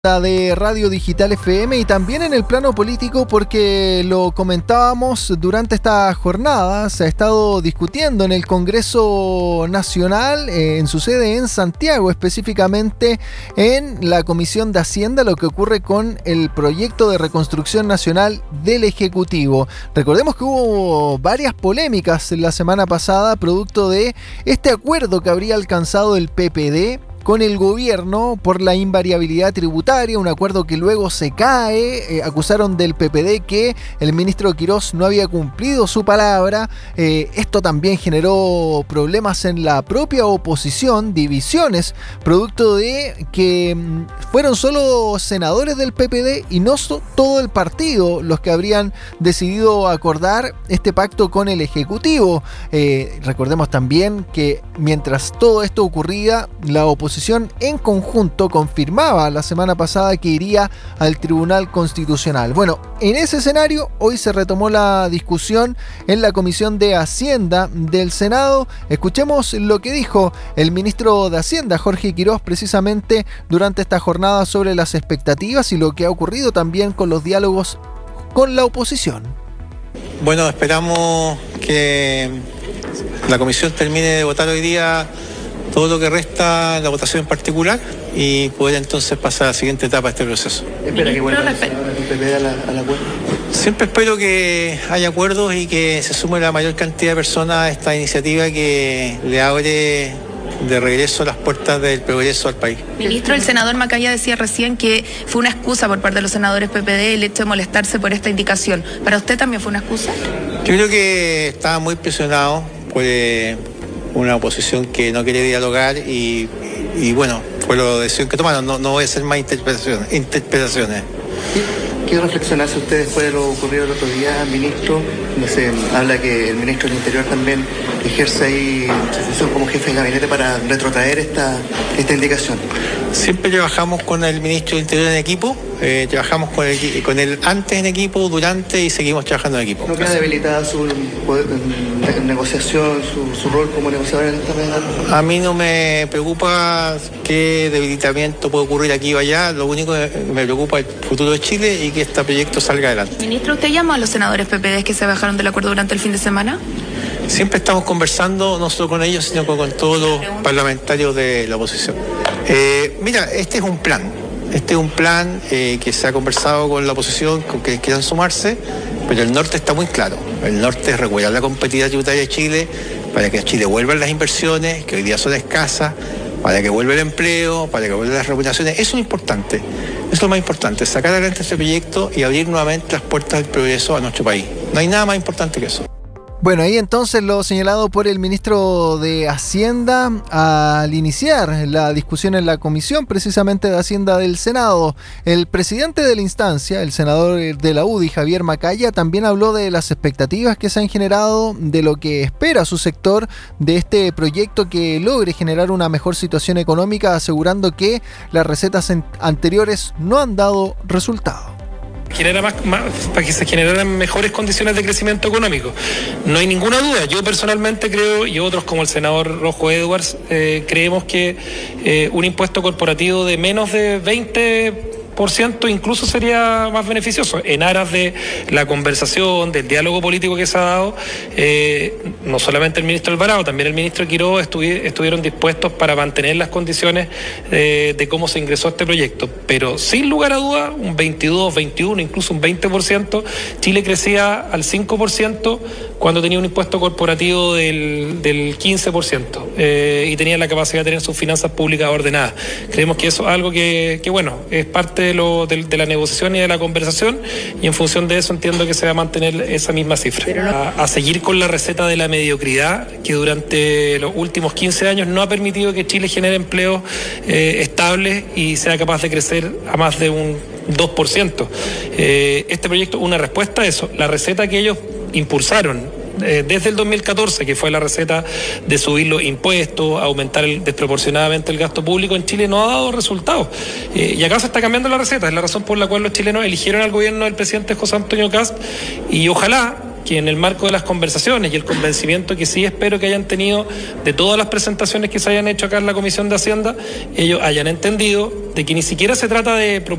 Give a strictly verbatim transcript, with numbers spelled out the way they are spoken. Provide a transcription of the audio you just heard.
De Radio Digital F M y también en el plano político, porque lo comentábamos durante esta jornada. Se ha estado discutiendo en el Congreso Nacional, eh, en su sede en Santiago, específicamente en la Comisión de Hacienda, lo que ocurre con el proyecto de reconstrucción nacional del Ejecutivo. Recordemos que hubo varias polémicas la semana pasada producto de este acuerdo que habría alcanzado el P P D con el gobierno por la invariabilidad tributaria, un acuerdo que luego se cae. Eh, acusaron del P P D que el ministro Quirós no había cumplido su palabra. Eh, esto también generó problemas en la propia oposición, divisiones, producto de que mm, fueron solo senadores del P P D y no so, todo el partido los que habrían decidido acordar este pacto con el Ejecutivo. Eh, recordemos también que mientras todo esto ocurría, la oposición en conjunto confirmaba la semana pasada que iría al Tribunal Constitucional. Bueno, en ese escenario hoy se retomó la discusión en la Comisión de Hacienda del Senado. Escuchemos lo que dijo el ministro de Hacienda, Jorge Quirós, precisamente durante esta jornada sobre las expectativas y lo que ha ocurrido también con los diálogos con la oposición. Bueno, esperamos que la comisión termine de votar hoy día todo lo que resta, la votación en particular, y poder entonces pasar a la siguiente etapa de este proceso. ¿Espera que vuelva el P P D al acuerdo? Siempre espero que haya acuerdos y que se sume la mayor cantidad de personas a esta iniciativa que le abre de regreso las puertas del progreso al país. Ministro, el senador Macaya decía recién que fue una excusa por parte de los senadores P P D el hecho de molestarse por esta indicación. ¿Para usted también fue una excusa? Yo creo que estaba muy presionado por eh, una oposición que no quiere dialogar y, y bueno, fue la decisión que tomaron. No, no voy a hacer más interpretaciones. interpretaciones. ¿Qué reflexión hace usted después de lo ocurrido el otro día, ministro? No sé, habla que el ministro del Interior también ejerce ahí su función como jefe de gabinete para retrotraer esta, esta indicación. Siempre trabajamos con el ministro del Interior en equipo, eh, trabajamos con él con el antes en equipo, durante y seguimos trabajando en equipo. ¿No queda debilitada su poder, en negociación, su, su rol como negociador en esta medida? A mí no me preocupa qué debilitamiento puede ocurrir aquí o allá, lo único que me preocupa es el futuro de Chile y que este proyecto salga adelante. Ministro, ¿usted llamó a los senadores P P D que se bajaron del acuerdo durante el fin de semana? Siempre estamos conversando, no solo con ellos, sino con, con todos los parlamentarios de la oposición. Eh, mira, este es un plan, este es un plan eh, que se ha conversado con la oposición, con que quieran sumarse, pero el norte está muy claro. El norte es recuperar la competitividad tributaria de Chile, para que a Chile vuelvan las inversiones, que hoy día son escasas, para que vuelva el empleo, para que vuelvan las remuneraciones. Eso es importante, eso es lo más importante, sacar adelante este proyecto y abrir nuevamente las puertas del progreso a nuestro país. No hay nada más importante que eso. Bueno, ahí entonces lo señalado por el ministro de Hacienda al iniciar la discusión en la Comisión precisamente de Hacienda del Senado. El presidente de la instancia, el senador de la U D I, Javier Macaya, también habló de las expectativas que se han generado, de lo que espera su sector de este proyecto que logre generar una mejor situación económica, asegurando que las recetas anteriores no han dado resultado. Genera más, más, para que se generaran mejores condiciones de crecimiento económico. No hay ninguna duda. Yo personalmente creo, y otros como el senador Rojo Edwards, eh, creemos que eh, un impuesto corporativo de menos de veinte por ciento incluso sería más beneficioso en aras de la conversación, del diálogo político que se ha dado. Eh, no solamente el ministro Alvarado, también el ministro Quirós estuvi- estuvieron dispuestos para mantener las condiciones eh, de cómo se ingresó a este proyecto, pero sin lugar a dudas un veintidós, veintiuno, incluso un veinte por ciento. Chile crecía al cinco por ciento cuando tenía un impuesto corporativo del, del quince por ciento eh, y tenía la capacidad de tener sus finanzas públicas ordenadas. Creemos que eso es algo que, que bueno, es parte de, lo, de, de la negociación y de la conversación, y en función de eso entiendo que se va a mantener esa misma cifra. No... A, a seguir con la receta de la mediocridad que durante los últimos quince años no ha permitido que Chile genere empleos eh, estables y sea capaz de crecer a más de un dos por ciento. Eh, este proyecto es una respuesta a eso. La receta que ellos impulsaron eh, desde el dos mil catorce, que fue la receta de subir los impuestos, aumentar el, desproporcionadamente el gasto público en Chile, no ha dado resultados. Eh, y acá se está cambiando la receta, es la razón por la cual los chilenos eligieron al gobierno del presidente José Antonio Kast, y ojalá que en el marco de las conversaciones y el convencimiento que sí espero que hayan tenido de todas las presentaciones que se hayan hecho acá en la Comisión de Hacienda, ellos hayan entendido de que ni siquiera se trata de